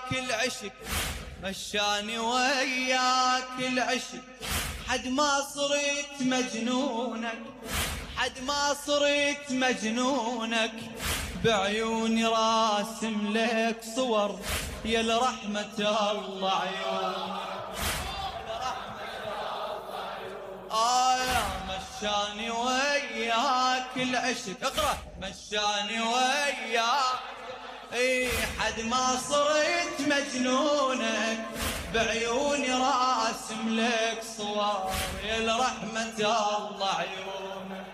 العشق مشاني وياك العشق حد ما صرت مجنونك، حد ما صرت مجنونك، بعيوني راسم لك صور يا لرحمة الله عيونك، يا مشاني وياك العشق، اقرأ مشاني وياك حد ما صرت مجنونك، بعيوني راسم لك صور يا لرحمة الله عيونك.